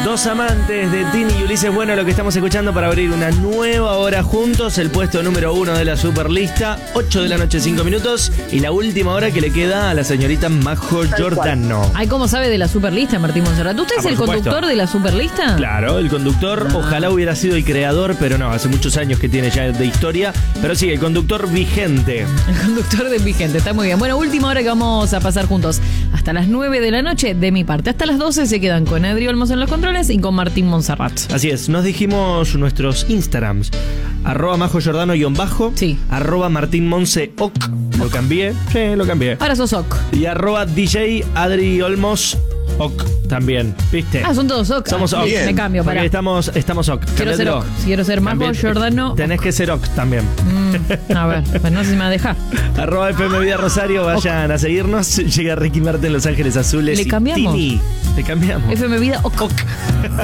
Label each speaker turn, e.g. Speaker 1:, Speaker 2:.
Speaker 1: Dos amantes de Tini y Ulises Bueno, lo que estamos escuchando para abrir una nueva hora juntos. El puesto número 1 de la Superlista, 8 de la noche, 5 minutos. Y la última hora que le queda a la señorita Majo Giordano.
Speaker 2: Ay, ¿cómo sabe de la Superlista, Martín Monserrat? ¿Usted es el conductor de la Superlista?
Speaker 1: Claro, el conductor. Ojalá hubiera sido el creador, pero no, hace muchos años que tiene ya de historia. Pero sí, el conductor vigente.
Speaker 2: El conductor de vigente, está muy bien. Bueno, última hora que vamos a pasar juntos. Hasta las 9 de la noche, de mi parte. Hasta las 12 se quedan con Adri Olmos en los controles y con Martín Monserrat.
Speaker 1: Así es, nos dijimos nuestros Instagrams. @Majo Giordano _,
Speaker 2: sí.
Speaker 1: @Martín Monse ok. Lo cambié, sí, lo cambié.
Speaker 2: Ahora sos ok.
Speaker 1: Y @DJ Adri Olmos ok también, ¿viste?
Speaker 2: Ah, son todos ok.
Speaker 1: Somos ok.
Speaker 2: Me cambio, para.
Speaker 1: Estamos ok.
Speaker 2: Quiero ser ok. Quiero ser Majo Giordano.
Speaker 1: Tenés que ser ok también.
Speaker 2: A ver, pues no sé si me va a dejar.
Speaker 1: @FM Vida Rosario, vayan a seguirnos. Llega Ricky Martin, Los Ángeles Azules.
Speaker 2: ¿Le cambiamos?
Speaker 1: Tini. Le cambiamos.
Speaker 2: FM Vida ok.